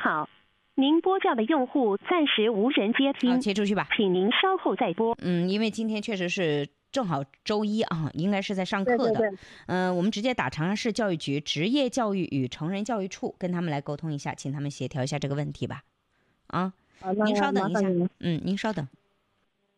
好，您拨叫的用户暂时无人接听， 好，切出去吧。 请您稍后再拨。 因为今天确实是正好周一啊，应该是在上课的。 对对对我们直接打长沙市教育局职业教育与成人教育处，跟他们来沟通一下，请他们协调一下这个问题吧。啊，您稍等一下。您稍等。